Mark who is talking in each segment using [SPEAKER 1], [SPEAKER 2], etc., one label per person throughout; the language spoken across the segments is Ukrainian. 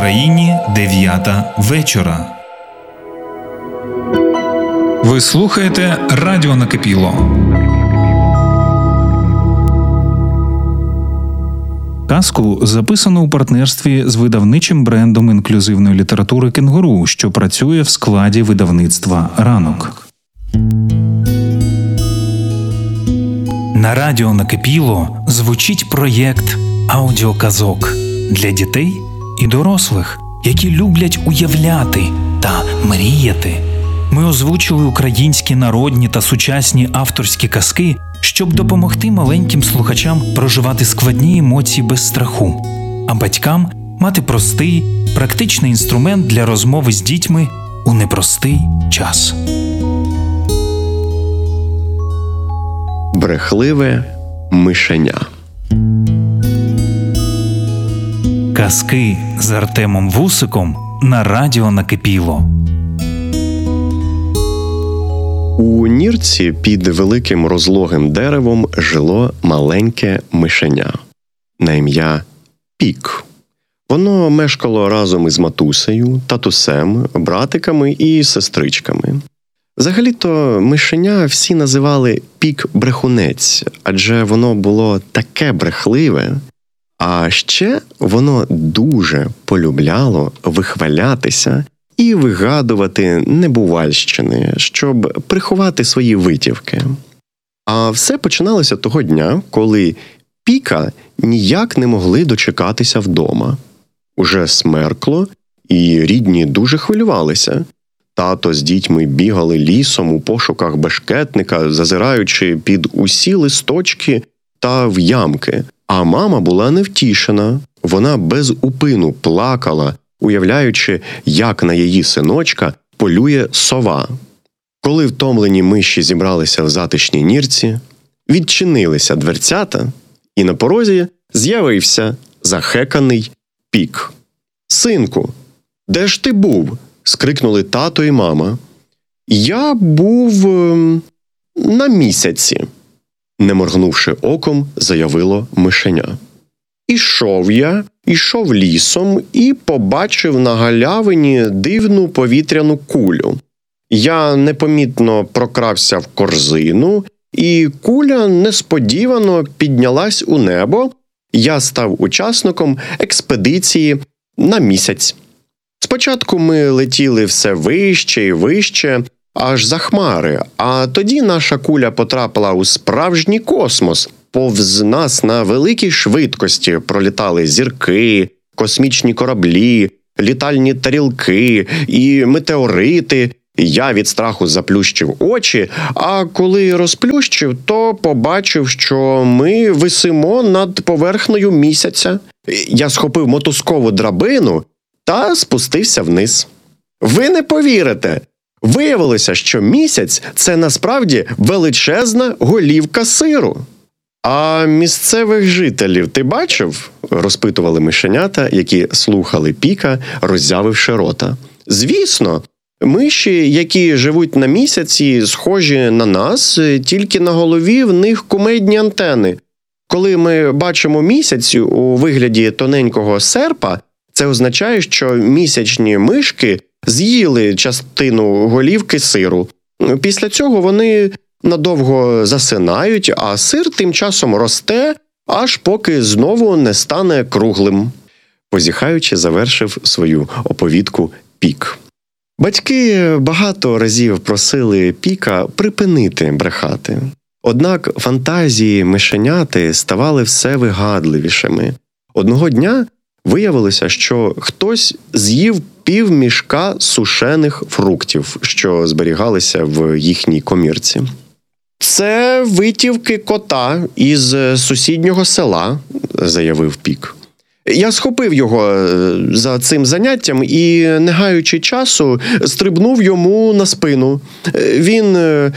[SPEAKER 1] Україні 9 вечора. Ви слухаєте Радіо Накипіло. Казку записано у партнерстві з видавничим брендом інклюзивної літератури «Кенгуру», що працює в складі видавництва «Ранок». На Радіо Накипіло звучить проєкт аудіоказок для дітей і дорослих, які люблять уявляти та мріяти. Ми озвучили українські народні та сучасні авторські казки, щоб допомогти маленьким слухачам проживати складні емоції без страху, а батькам мати простий, практичний інструмент для розмови з дітьми у непростий час.
[SPEAKER 2] Брехливе мишеня.
[SPEAKER 1] Казки з Артемом Вусиком на Радіо Накипіло.
[SPEAKER 2] У нірці під великим розлогим деревом жило маленьке мишеня на ім'я Пік. Воно мешкало разом із матусею, татусем, братиками і сестричками. Взагалі-то мишеня всі називали Пік-брехунець, адже воно було таке брехливе. А ще воно дуже полюбляло вихвалятися і вигадувати небувальщини, щоб приховати свої витівки. А все починалося того дня, коли Піка ніяк не могли дочекатися вдома. Уже смеркло, і рідні дуже хвилювалися. Тато з дітьми бігали лісом у пошуках бешкетника, зазираючи під усі листочки та в ямки. А мама була невтішена. Вона без упину плакала, уявляючи, як на її синочка полює сова. Коли втомлені миші зібралися в затишній нірці, відчинилися дверцята, і на порозі з'явився захеканий Пік. «Синку, де ж ти був?» – скрикнули тато і мама. «Я був на місяці», – не моргнувши оком, заявило мишеня. Ішов лісом і побачив на галявині дивну повітряну кулю. Я непомітно прокрався в корзину, і куля несподівано піднялась у небо. Я став учасником експедиції на місяць. Спочатку ми летіли все вище і вище, аж за хмари, а тоді наша куля потрапила у справжній космос. Повз нас на великій швидкості пролітали зірки, космічні кораблі, літальні тарілки і метеорити. Я від страху заплющив очі, а коли розплющив, то побачив, що ми висимо над поверхнею місяця. Я схопив мотузкову драбину та спустився вниз. Ви не повірите! Виявилося, що місяць – це насправді величезна голівка сиру. «А місцевих жителів ти бачив?» – розпитували мишенята, які слухали Піка, роззявивши рота. «Звісно, миші, які живуть на місяці, схожі на нас, тільки на голові в них кумедні антени. Коли ми бачимо місяць у вигляді тоненького серпа, це означає, що місячні мишки з'їли частину голівки сиру. Після цього вони надовго засинають, а сир тим часом росте, аж поки знову не стане круглим». Позіхаючи, завершив свою оповідку Пік. Батьки багато разів просили Піка припинити брехати. Однак фантазії мишеняти ставали все вигадливішими. Одного дня виявилося, що хтось з'їв півмішка сушених фруктів, що зберігалися в їхній комірці. «Це витівки кота із сусіднього села», – заявив Пік. «Я схопив його за цим заняттям і, не гаючи часу, стрибнув йому на спину. Він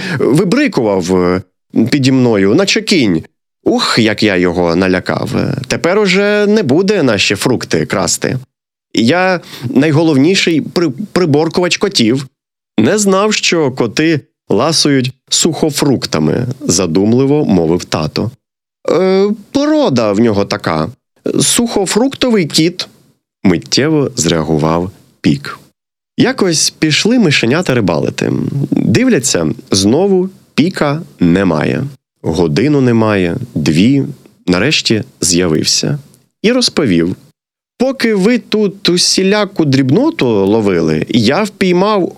[SPEAKER 2] вибрикував піді мною, наче кінь. Ух, як я його налякав. Тепер уже не буде наші фрукти красти. Я найголовніший приборкувач котів. Не знав, що коти ласують сухофруктами», – задумливо мовив тато. Порода в нього така. Сухофруктовий кіт. миттєво зреагував Пік. Якось пішли мишенята рибалити. Дивляться, знову Піка немає. Годину немає, 2, нарешті з'явився. І розповів: поки ви тут усіляку дрібноту ловили, я впіймав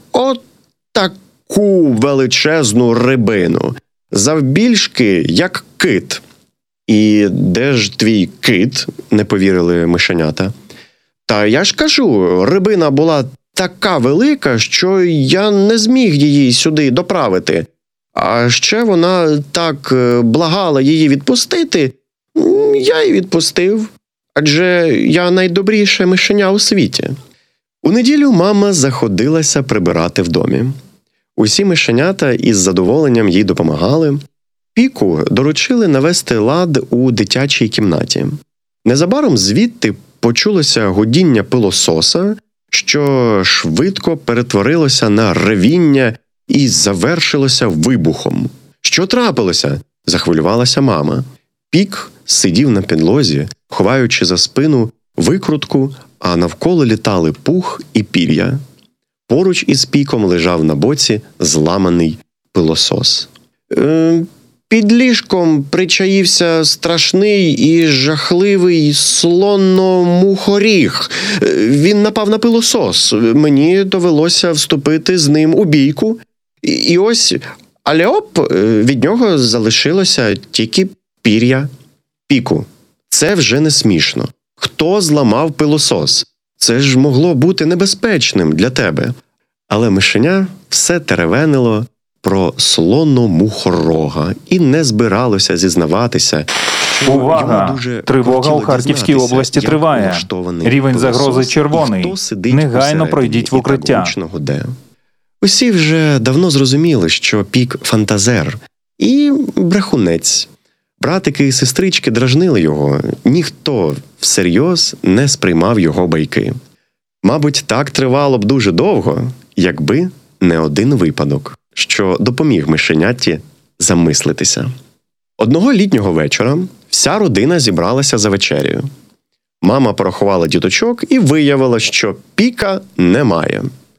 [SPEAKER 2] таку величезну рибину, завбільшки, як кит. І де ж твій кит? Не повірили мишенята. Та я ж кажу, рибина була така велика, що я не зміг її сюди доправити. А ще вона так благала її відпустити, я й відпустив. Адже я найдобріше мишеня у світі. У неділю мама заходилася прибирати в домі. Усі мишенята із задоволенням їй допомагали. Піку доручили навести лад у дитячій кімнаті. Незабаром звідти почулося гудіння пилососа, що швидко перетворилося на ревіння і завершилося вибухом. «Що трапилося?» – захвилювалася мама. Пік сидів на підлозі, ховаючи за спину викрутку, а навколо літали пух і пір'я. Поруч із Піком лежав на боці зламаний пилосос. Під ліжком причаївся страшний і жахливий слонно-мухоріг. Він напав на пилосос. Мені довелося вступити з ним у бійку. І ось, але від нього залишилося тільки пір'я. Піку, це вже не смішно. Хто зламав пилосос? Це ж могло бути небезпечним для тебе. Але мишеня все теревенило про слонно-мухорога і не збиралося зізнаватися, що
[SPEAKER 3] Увага!
[SPEAKER 2] йому дуже
[SPEAKER 3] Тривога
[SPEAKER 2] хотіло
[SPEAKER 3] у Харківській
[SPEAKER 2] дізнатися,
[SPEAKER 3] області
[SPEAKER 2] як
[SPEAKER 3] триває.
[SPEAKER 2] влаштований
[SPEAKER 3] Рівень
[SPEAKER 2] пилосос
[SPEAKER 3] загрози червоний.
[SPEAKER 2] і хто сидить
[SPEAKER 3] Негайно
[SPEAKER 2] усередині
[SPEAKER 3] пройдіть в
[SPEAKER 2] і
[SPEAKER 3] укриття.
[SPEAKER 2] так гучно гуде. Усі вже давно зрозуміли, що Пік – фантазер і брехунець. Братики і сестрички дражнили його, ніхто всерйоз не сприймав його байки. Мабуть, так тривало б дуже довго, якби не один випадок, що допоміг мишеняті замислитися. Одного літнього вечора вся родина зібралася за вечерею. Мама порахувала діточок і виявила, що Піка немає.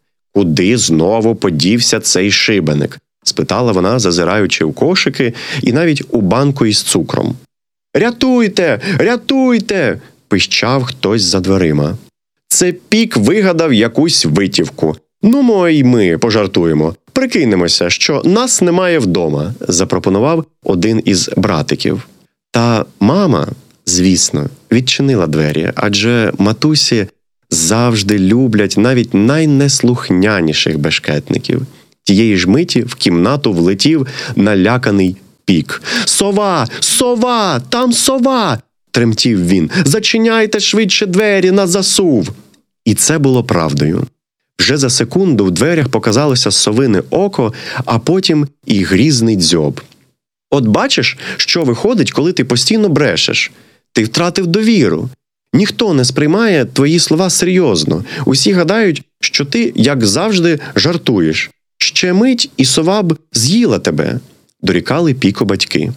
[SPEAKER 2] «Куди знову подівся цей шибеник?» – спитала вона, зазираючи в кошики і навіть у банку із цукром. «Рятуйте! Рятуйте!» – пищав хтось за дверима. «Це Пік вигадав якусь витівку. Ну, й ми пожартуємо. Прикинемося, що нас немає вдома», – запропонував один із братиків. Та мама, звісно, відчинила двері, адже матусі завжди люблять навіть найнеслухняніших бешкетників. Тієї ж миті в кімнату влетів наляканий Пік. «Сова! Сова! Там сова!» – тремтів він. «Зачиняйте швидше двері на засув!» І це було правдою. Вже за секунду в дверях показалося совине око, а потім і грізний дзьоб. «От бачиш, що виходить, коли ти постійно брешеш? Ти втратив довіру. Ніхто не сприймає твої слова серйозно. Усі гадають, що ти, як завжди, жартуєш. Ще мить, і сова б з'їла тебе», – дорікали Піку батьки.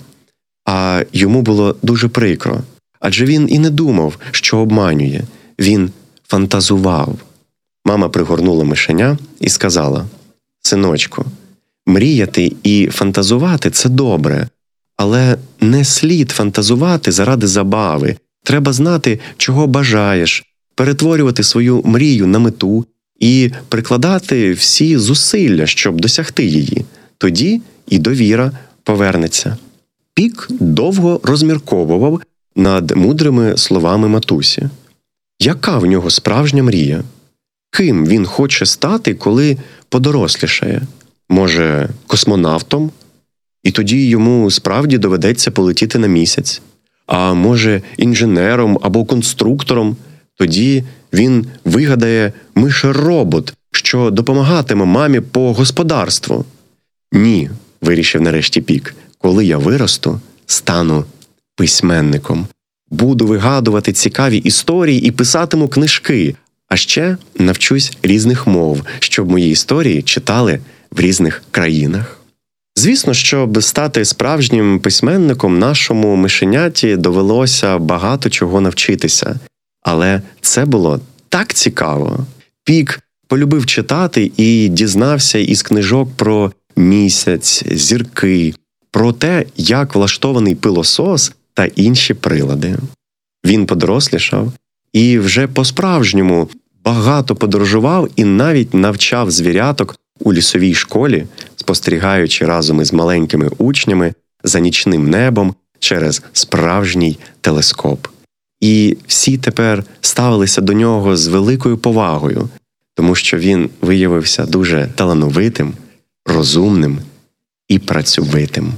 [SPEAKER 2] А йому було дуже прикро, адже він і не думав, що обманює. Він фантазував. Мама пригорнула мишеня і сказала: «Синочку, мріяти і фантазувати – це добре, але не слід фантазувати заради забави. Треба знати, чого бажаєш, перетворювати свою мрію на мету і прикладати всі зусилля, щоб досягти її. Тоді і довіра повернеться». Пік довго розмірковував над мудрими словами матусі. Яка в нього справжня мрія? Ким він хоче стати, коли подорослішає? Може, космонавтом? І тоді йому справді доведеться полетіти на місяць. А може, інженером або конструктором? Тоді він вигадає мишеробот, що допомагатиме мамі по господарству. «Ні», – вирішив нарешті Пік, – «коли я виросту, стану письменником. Буду вигадувати цікаві історії і писатиму книжки, а ще навчусь різних мов, щоб мої історії читали в різних країнах». Звісно, щоб стати справжнім письменником, нашому мишеняті довелося багато чого навчитися. Але це було так цікаво. Пік полюбив читати і дізнався із книжок про місяць, зірки, про те, як влаштований пилосос та інші прилади. Він подорослішав і вже по-справжньому багато подорожував і навіть навчав звіряток у лісовій школі, спостерігаючи разом із маленькими учнями за нічним небом через справжній телескоп. І всі тепер ставилися до нього з великою повагою, тому що він виявився дуже талановитим, розумним і працьовитим.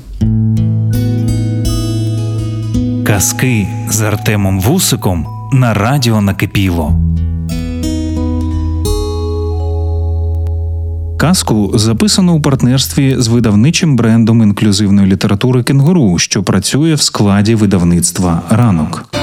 [SPEAKER 1] Казки з Артемом Вусиком на радіо Накипіло. Казку записано у партнерстві з видавничим брендом інклюзивної літератури «Кенгуру», що працює в складі видавництва «Ранок».